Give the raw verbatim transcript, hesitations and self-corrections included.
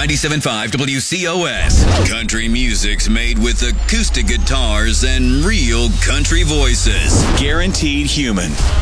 ninety-seven point five W C O S. Country music's made with acoustic guitars and real country voices. Guaranteed human.